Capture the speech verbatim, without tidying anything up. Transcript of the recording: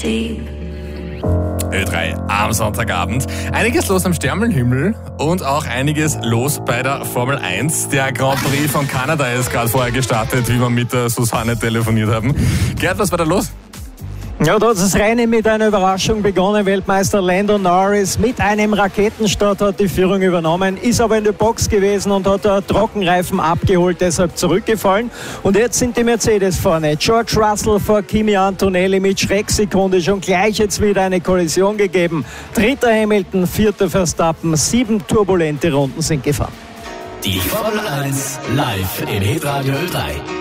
Ö drei am Sonntagabend. Einiges los am Sternenhimmel und auch einiges los bei der Formel eins. Der Grand Prix von Kanada ist gerade vorher gestartet, wie wir mit der Susanne telefoniert haben. Gerd, was war da los? Ja, da hat das Rennen mit einer Überraschung begonnen. Weltmeister Lando Norris mit einem Raketenstart hat die Führung übernommen, ist aber in der Box gewesen und hat einen Trockenreifen abgeholt, deshalb zurückgefallen. Und jetzt sind die Mercedes vorne. George Russell vor Kimi Antonelli mit Schrecksekunde, schon gleich jetzt wieder eine Kollision gegeben. Dritter Hamilton, vierter Verstappen, sieben turbulente Runden sind gefahren. Die Formel eins live im Hitradio Ö drei.